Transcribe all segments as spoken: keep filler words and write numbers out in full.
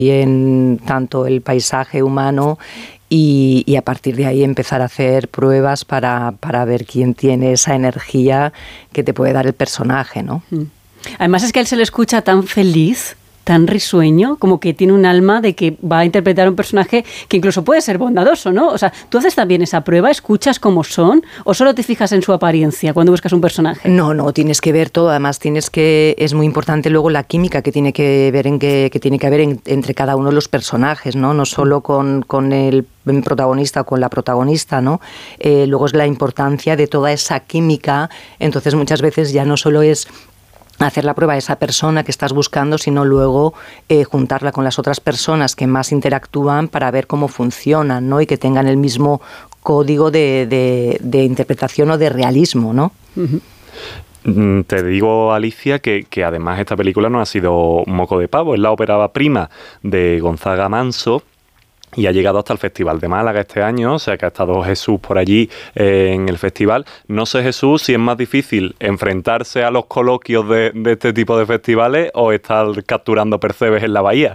en tanto el paisaje humano y, y a partir de ahí empezar a hacer pruebas para, para ver quién tiene esa energía que te puede dar el personaje, ¿no? Además es que a él se le escucha tan feliz, tan risueño, como que tiene un alma de que va a interpretar un personaje que incluso puede ser bondadoso, ¿no? O sea, ¿tú haces también esa prueba? ¿Escuchas cómo son? ¿O solo te fijas en su apariencia cuando buscas un personaje? No, no, tienes que ver todo. Además, tienes que... Es muy importante luego la química que tiene que ver en que, que tiene que haber en, entre cada uno de los personajes, ¿no? No solo con, con el protagonista o con la protagonista, ¿no? Eh, luego es la importancia de toda esa química. Entonces, muchas veces ya no solo es hacer la prueba a esa persona que estás buscando, sino luego eh, juntarla con las otras personas que más interactúan para ver cómo funcionan, ¿no? Y que tengan el mismo código de, de, de interpretación o de realismo, ¿no? Uh-huh. Te digo, Alicia, que, que además esta película no ha sido moco de pavo, es la ópera prima de Gonzaga Manso, y ha llegado hasta el Festival de Málaga este año, o sea que ha estado Jesús por allí eh, en el festival. No sé, Jesús, si es más difícil enfrentarse a los coloquios de, de este tipo de festivales o estar capturando percebes en la bahía.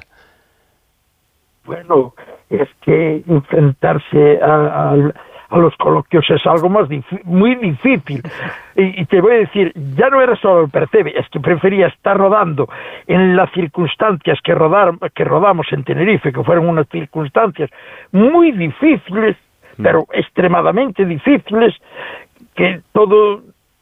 Bueno, es que enfrentarse a, a, a los coloquios es algo más muy difícil. Y, y te voy a decir, ya no era solo el percebe, es que prefería estar rodando en las circunstancias que, rodar, que rodamos en Tenerife, que fueron unas circunstancias muy difíciles, mm. pero extremadamente difíciles, que todo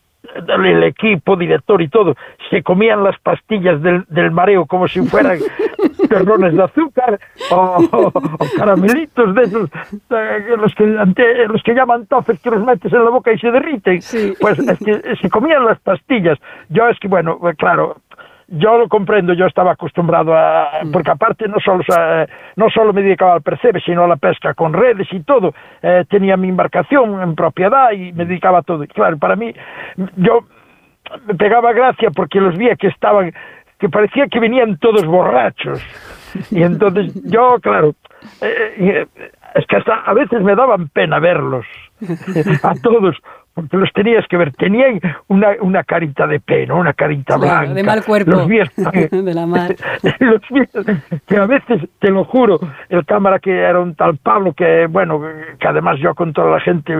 el equipo, director y todo, se comían las pastillas del, del mareo como si fueran terrones de azúcar o, o, o caramelitos de esos, eh, los, que, ante, los que llaman tofes, que los metes en la boca y se derriten. Sí. Pues es que se comían las pastillas. Yo es que, bueno, claro, yo lo comprendo, yo estaba acostumbrado a... Porque aparte no solo, no solo me dedicaba al percebe, sino a la pesca con redes y todo. Eh, tenía mi embarcación en propiedad y me dedicaba a todo. Y claro, para mí, yo me pegaba gracia porque los vi que estaban... que parecía que venían todos borrachos. Y entonces yo, claro, eh, es que hasta a veces me daban pena verlos, a todos, porque los tenías que ver, tenían una, una carita de pena, una carita claro, blanca. De mal cuerpo, los vi, de la mar. Los vi, que a veces, te lo juro, el cámara que era un tal Pablo, que bueno, que además yo con toda la gente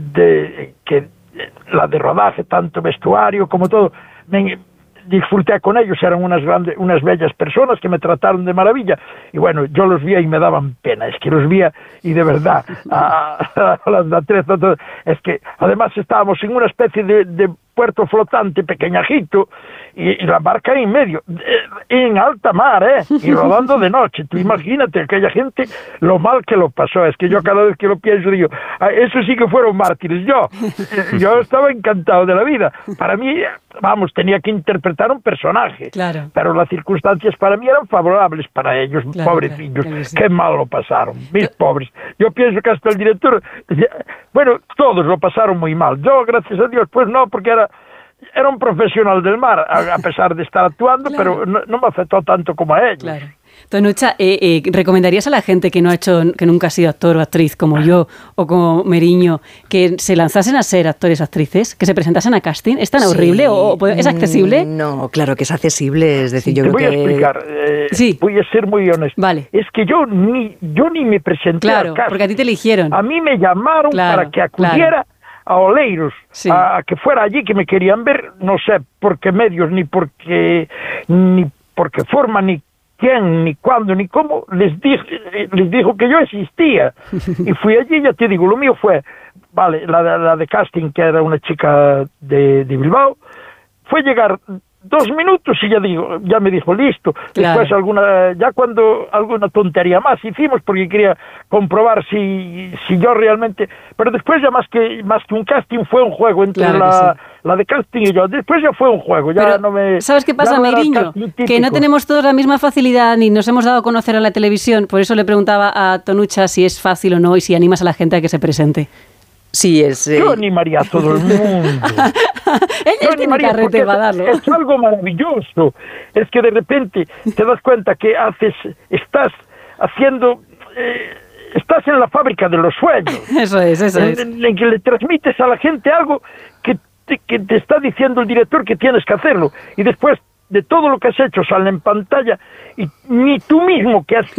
de que la de rodaje, tanto vestuario como todo, me, disfruté con ellos, eran unas grandes, unas bellas personas que me trataron de maravilla, y bueno, yo los veía y me daban pena, es que los veía y de verdad, a, a las de Atrezo, es que además estábamos en una especie de, de puerto flotante pequeñajito, y, y la barca en medio, en alta mar, ¿eh? Y rodando de noche. Tú imagínate aquella gente, lo mal que lo pasó. Es que yo cada vez que lo pienso digo, eso sí que fueron mártires. Yo, yo estaba encantado de la vida. Para mí, vamos, tenía que interpretar un personaje. Claro. Pero las circunstancias para mí eran favorables para ellos, claro, pobrecillos. Claro, sí. Qué mal lo pasaron, mis pobres. Yo pienso que hasta el director, bueno, todos lo pasaron muy mal. Yo, gracias a Dios, pues no, porque era... Era un profesional del mar, a pesar de estar actuando, claro, pero no, no me afectó tanto como a ellos. Claro. Tonucha, eh, eh, ¿recomendarías a la gente que no ha hecho, que nunca ha sido actor o actriz como yo o como Meriño, que se lanzasen a ser actores o actrices, que se presentasen a casting? ¿Es tan sí. horrible o, o es accesible? No, claro que es accesible, es decir, yo Te creo voy que... a explicar, eh, sí. voy a ser muy honesto. Vale. Es que yo ni, yo ni me presenté claro, al casting. porque a ti te eligieron. A mí me llamaron claro, para que acudiera... Claro. a Oleiros, sí. a, a que fuera allí, que me querían ver, no sé por qué medios, ni por qué, ni por qué forma, ni quién, ni cuándo, ni cómo, les, dije, les dijo que yo existía. Y fui allí, ya te digo, lo mío fue, vale, la, la, la de casting, que era una chica de, de Bilbao, fue llegar dos minutos y ya digo, ya me dijo listo. Claro. Después alguna, ya cuando alguna tontería más hicimos porque quería comprobar si, si yo realmente, pero después ya más que más que un casting fue un juego entre claro la, sí. la de casting y yo. Después ya fue un juego, ya pero, no me. ¿Sabes qué pasa, Meriño? Que no tenemos todos la misma facilidad ni nos hemos dado a conocer a la televisión. Por eso le preguntaba a Tonucha si es fácil o no y si animas a la gente a que se presente. Sí, es, eh... Yo animaría a todo el mundo. él, él tiene carrete para darlo. Es, es algo maravilloso. Es que de repente te das cuenta que haces, estás haciendo, eh, estás en la fábrica de los sueños. Eso es, eso en, es. En, en que le transmites a la gente algo que te, que te está diciendo el director que tienes que hacerlo. Y después de todo lo que has hecho sale en pantalla y ni tú mismo que has